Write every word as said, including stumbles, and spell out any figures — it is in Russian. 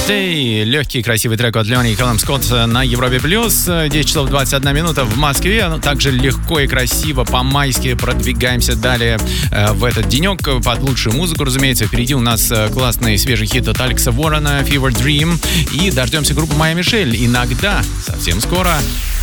Day. Легкий, красивый трек от Леони и Кэллум Скотт на Европе+. десять часов двадцать одна минута в Москве. Также легко и красиво по-майски продвигаемся далее э, в этот денек под лучшую музыку, разумеется. Впереди у нас классный свежий хит от Алекса Уоррена «Fever Dream». И дождемся группы Майя Мишель. Иногда, совсем скоро.